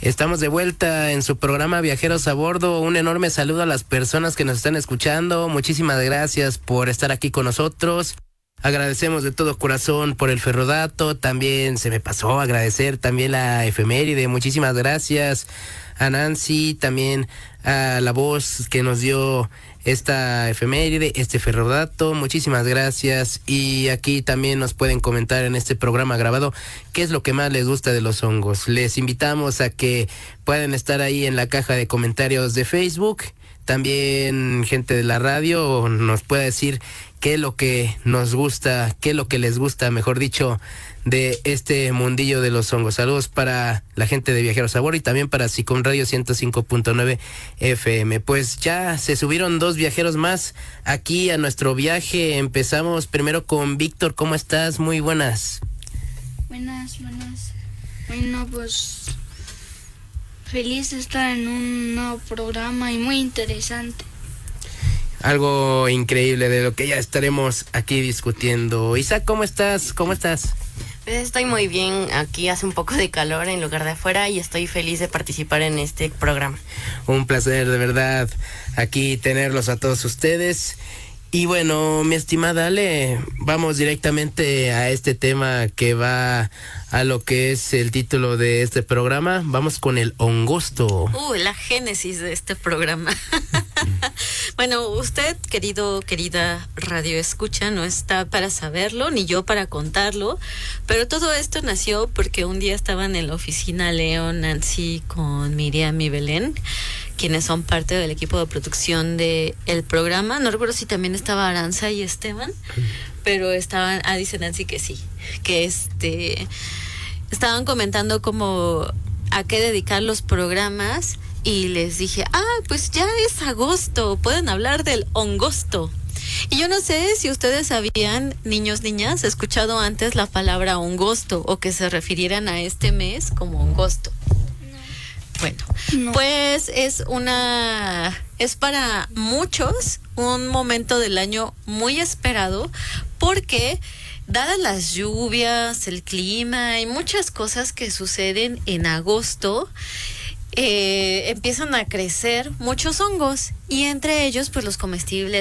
Estamos de vuelta en su programa Viajeros a Bordo. Un enorme saludo a las personas que nos están escuchando. Muchísimas gracias por estar aquí con nosotros. Agradecemos de todo corazón por el ferrodato. También se me pasó agradecer también la efeméride. Muchísimas gracias a Nancy, también a la voz que nos dio esta efeméride, este ferrodato. Muchísimas gracias. Y aquí también nos pueden comentar en este programa grabado qué es lo que más les gusta de los hongos. Les invitamos a que puedan estar ahí en la caja de comentarios de Facebook. También gente de la radio nos puede decir qué es lo que nos gusta, qué es lo que les gusta, mejor dicho, de este mundillo de los hongos. Saludos para la gente de Viajeros a Bordo y también para Sicom Radio 105.9 FM. Pues ya se subieron 2 viajeros más aquí a nuestro viaje. Empezamos primero con Víctor. ¿Cómo estás? Muy buenas. Buenas. Bueno, pues feliz de estar en un nuevo programa y muy interesante. Algo increíble de lo que ya estaremos aquí discutiendo. Isaac, ¿cómo estás? ¿Cómo estás? Pues estoy muy bien, aquí hace un poco de calor en lugar de afuera y estoy feliz de participar en este programa. Un placer, de verdad, aquí tenerlos a todos ustedes. Y bueno, mi estimada Ale, vamos directamente a este tema que va a lo que es el título de este programa. Vamos con el hongosto. La génesis de este programa. Bueno, usted, querida radio escucha, no está para saberlo, ni yo para contarlo, pero todo esto nació porque un día estaban en la oficina Leo, Nancy, con Miriam y Belén, quienes son parte del equipo de producción de el programa. No recuerdo si también estaba Aranza y Esteban, pero estaban, dice Nancy que sí, que estaban comentando como a qué dedicar los programas y les dije, pues ya es agosto, pueden hablar del hongosto. Y yo no sé si ustedes habían, niños, niñas, escuchado antes la palabra hongosto o que se refirieran a este mes como hongosto. Bueno, no. Pues es para muchos un momento del año muy esperado porque dadas las lluvias, el clima y muchas cosas que suceden en agosto, empiezan a crecer muchos hongos y entre ellos pues los comestibles